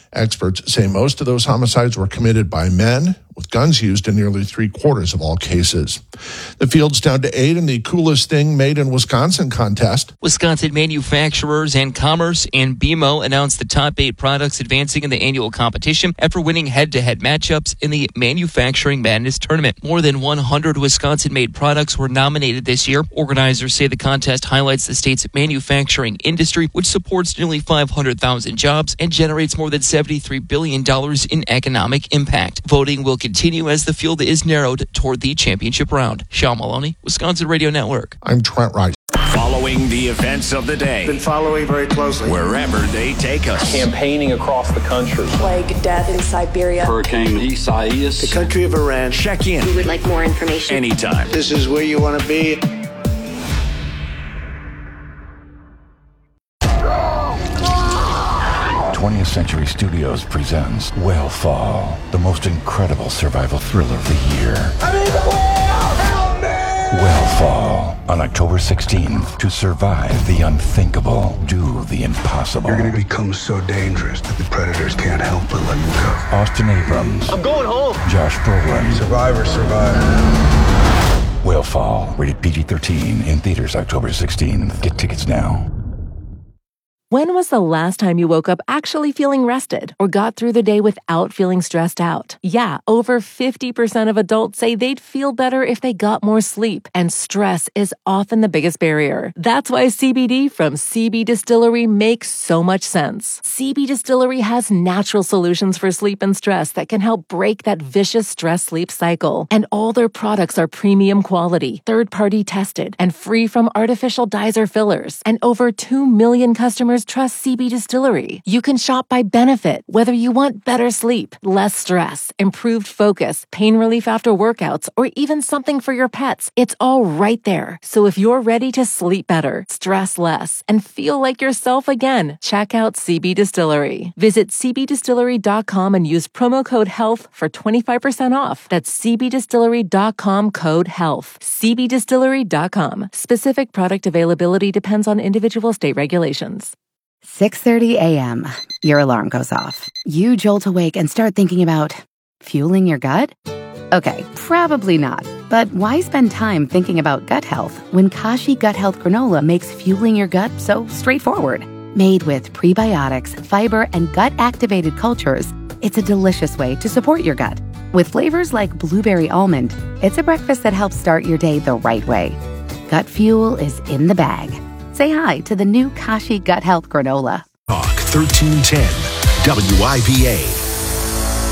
Experts say most of those homicides were committed by men, with guns used in nearly 3/4 of all cases. The field's down to 8 in the Coolest Thing Made in Wisconsin contest. Wisconsin Manufacturers and Commerce and BMO announced the top 8 products advancing in the annual competition after winning head-to-head matchups in the Manufacturing Madness tournament. More than 100 Wisconsin-made products were nominated this year. Organizers say the contest highlights the state's manufacturing industry, which supports nearly 500,000 jobs and generates more than $73 billion in economic impact. Voting will continue as the field is narrowed toward the championship round. Sean Maloney, Wisconsin Radio Network. I'm Trent Rice. Following the events of the day. Been following very closely. Wherever they take us. Campaigning across the country. Plague, death in Siberia. Hurricane Isaias. The country of Iran. Check in. We would like more information. Anytime. This is where you want to be. 20th Century Studios presents Whale-Fall, the most incredible survival thriller of the year. I'm in the whale! Help me! Whale-Fall, on October 16th. To survive the unthinkable, do the impossible. You're going to become so dangerous that the predators can't help but let you go. Austin Abrams. I'm going home. Josh Brolin. Survivor, survivor. Whale-Fall, rated PG-13, in theaters October 16th. Get tickets now. When was the last time you woke up actually feeling rested or got through the day without feeling stressed out? Yeah, over 50% of adults say they'd feel better if they got more sleep, and stress is often the biggest barrier. That's why CBD from CB Distillery makes so much sense. CB Distillery has natural solutions for sleep and stress that can help break that vicious stress-sleep cycle. And all their products are premium quality, third-party tested, and free from artificial dyes or fillers. And over 2 million customers trust CB Distillery. You can shop by benefit, whether you want better sleep, less stress, improved focus, pain relief after workouts, or even something for your pets. It's all right there. So if you're ready to sleep better, stress less, and feel like yourself again, check out CB Distillery. Visit cbdistillery.com and use promo code HEALTH for 25% off. That's cbdistillery.com, code HEALTH. cbdistillery.com. Specific product availability depends on individual state regulations. 6:30 a.m. Your alarm goes off. You jolt awake and start thinking about fueling your gut? Okay, probably not. But why spend time thinking about gut health when Kashi Gut Health Granola makes fueling your gut so straightforward? Made with prebiotics, fiber, and gut-activated cultures, it's a delicious way to support your gut. With flavors like blueberry almond, it's a breakfast that helps start your day the right way. Gut fuel is in the bag. Say hi to the new Kashi Gut Health Granola. Talk 1310 WIPA.